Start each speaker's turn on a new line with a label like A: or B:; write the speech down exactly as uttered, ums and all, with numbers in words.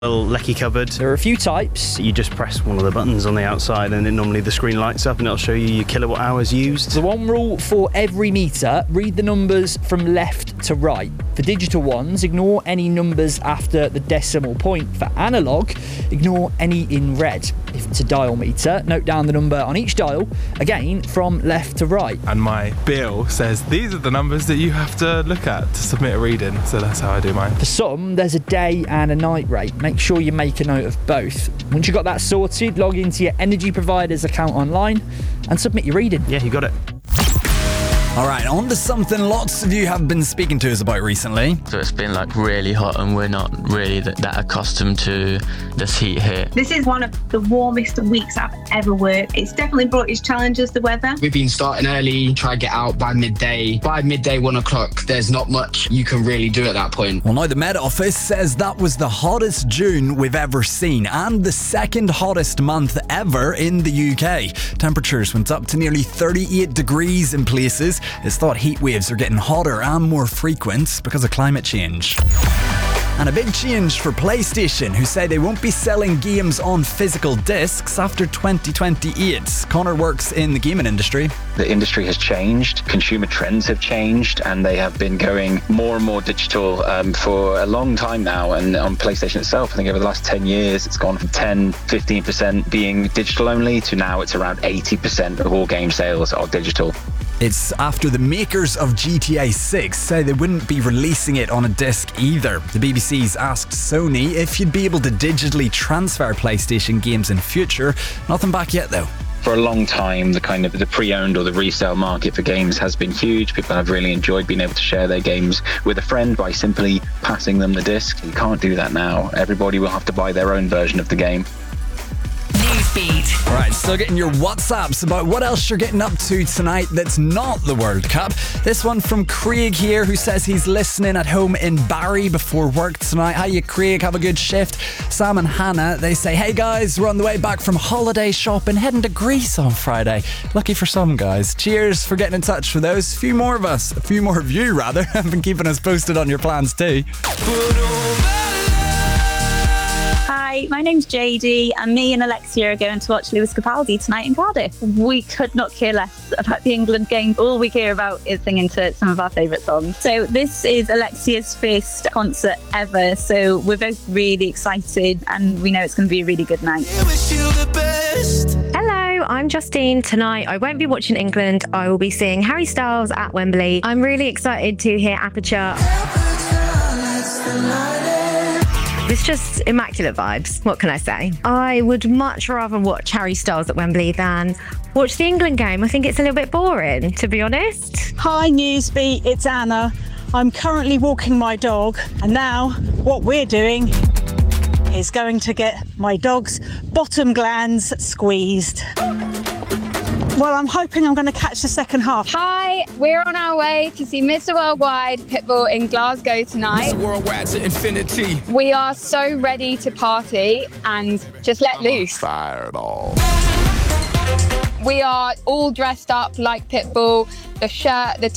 A: little lecky cupboard.
B: There are a few types.
A: You just press one of the buttons on the outside and then normally the screen lights up and it'll show you your kilowatt hours used.
B: The one rule for every meter, read the numbers from left to right. For digital ones, ignore any numbers after the decimal point. For analog, ignore any in red. If it's a dial meter, note down the number on each dial, again, from left to right.
C: And my bill says these are the numbers that you have to look at to submit a reading, so that's how I do mine.
B: For some, there's a day and a night rate. Make sure you make a note of both. Once you've got that sorted, log into your energy provider's account online and submit your reading.
A: Yeah, you got it.
D: All right, on to something lots of you have been speaking to us about recently.
E: So it's been like really hot and we're not really that, that accustomed to this heat here.
F: This is one of the warmest weeks I've ever worked. It's definitely brought its challenges, the weather.
G: We've been starting early, try to get out by midday. By midday, one o'clock, there's not much you can really do at that point.
D: Well, now the Met Office says that was the hottest June we've ever seen and the second hottest month ever in the U K. Temperatures went up to nearly thirty-eight degrees in places. It's thought heat waves are getting hotter and more frequent because of climate change. And a big change for PlayStation, who say they won't be selling games on physical discs after twenty twenty-eight. Connor works in the gaming industry.
H: The industry has changed, consumer trends have changed, and they have been going more and more digital um, for a long time now. And on PlayStation itself, I think over the last ten years, it's gone from ten, fifteen percent being digital only to now it's around eighty percent of all game sales are digital.
D: It's after the makers of G T A six say they wouldn't be releasing it on a disc either. The B B C's asked Sony if you'd be able to digitally transfer PlayStation games in future. Nothing back yet though.
H: For a long time, the kind of the pre-owned or the resale market for games has been huge. People have really enjoyed being able to share their games with a friend by simply passing them the disc. You can't do that now. Everybody will have to buy their own version of the game.
D: Newsbeat. All right, still getting your WhatsApps about what else you're getting up to tonight that's not the World Cup. This one from Craig here, who says he's listening at home in Barry before work tonight. Hiya, Craig. Have a good shift. Sam and Hannah, they say, hey guys, we're on the way back from holiday shopping, heading to Greece on Friday. Lucky for some guys. Cheers for getting in touch with those. A few more of us, a few more of you rather, have been keeping us posted on your plans too.
I: Hi, my name's J D and me and Alexia are going to watch Lewis Capaldi tonight in Cardiff. We could not care less about the England game. All we care about is singing to some of our favourite songs. So this is Alexia's first concert ever, so we're both really excited and we know it's going to be a really good night.
J: Hello, I'm Justine. Tonight I won't be watching England. I will be seeing Harry Styles at Wembley. I'm really excited to hear Aperture. It's just immaculate vibes. What can I say? I would much rather watch Harry Styles at Wembley than watch the England game. I think it's a little bit boring, to be honest.
K: Hi Newsbeat, it's Anna. I'm currently walking my dog, and now what we're doing is going to get my dog's bottom glands squeezed. Well, I'm hoping I'm going to catch the second half.
L: Hi, we're on our way to see Mister Worldwide Pitbull in Glasgow tonight.
M: Mister Worldwide to infinity.
L: We are so ready to party and just let
M: I'm
L: loose.
M: Fireball.
L: We are all dressed up like Pitbull, the shirt, the